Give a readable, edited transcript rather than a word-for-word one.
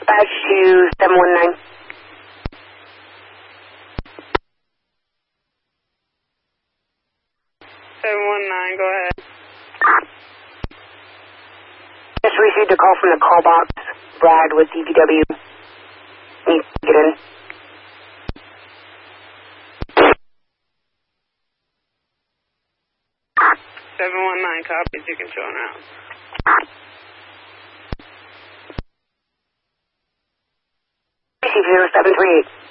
dispatch to 719. 719, go ahead. Just received a call from the call box. Brad with DPW. Needs to get in. Copies, you can show now. Receive 0738.